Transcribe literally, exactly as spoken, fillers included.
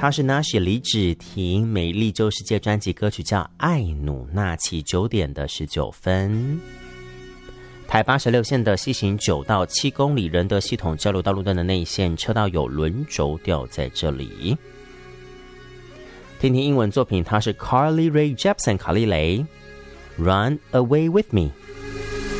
他是纳什李芷婷美丽旧世界专辑歌曲叫《爱努纳奇》，九点的十九分。台八十六线的西行九到七公里仁德系统交流道路段的内线车道有轮轴掉在这里。听听英文作品，它是 Carly Rae Jepsen 卡莉蕾 Run Away With Me。